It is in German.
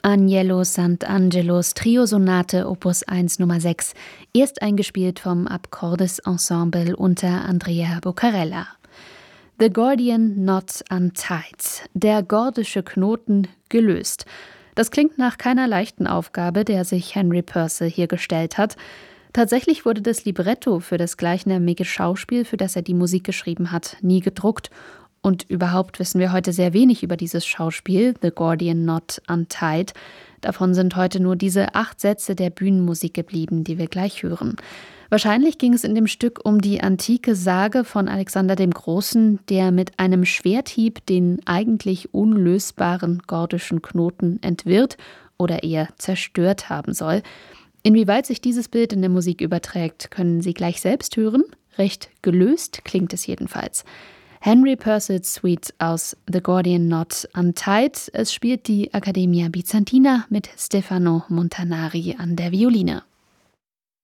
Agnello Sant'Angelos Trio-Sonate Opus 1 Nummer 6, erst eingespielt vom Akkordes Ensemble unter Andrea Boccarella. The Gordian Knot Untied, der gordische Knoten gelöst. Das klingt nach keiner leichten Aufgabe, der sich Henry Purcell hier gestellt hat. Tatsächlich wurde das Libretto für das gleichnamige Schauspiel, für das er die Musik geschrieben hat, nie gedruckt. Und überhaupt wissen wir heute sehr wenig über dieses Schauspiel, The Gordian Knot Untied. Davon sind heute nur diese 8 Sätze der Bühnenmusik geblieben, die wir gleich hören. Wahrscheinlich ging es in dem Stück um die antike Sage von Alexander dem Großen, der mit einem Schwerthieb den eigentlich unlösbaren gordischen Knoten entwirrt oder eher zerstört haben soll. Inwieweit sich dieses Bild in der Musik überträgt, können Sie gleich selbst hören. Recht gelöst klingt es jedenfalls. Henry Purcells Suite aus The Gordian Knot Untied. Es spielt die Accademia Bizantina mit Stefano Montanari an der Violine.